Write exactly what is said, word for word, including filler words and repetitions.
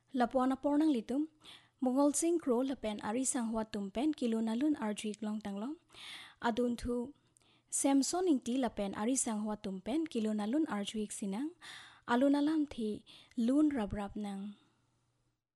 Lapuan apornang litum, Mongol sing kro lapen ari sang hua tumpen kilo nalun arjuik long tanglong. Adun tu Samson ingti lapen ari sang hua tumpen kilo nalun arjuik sinang. Alun alam thi lun rab rab nang.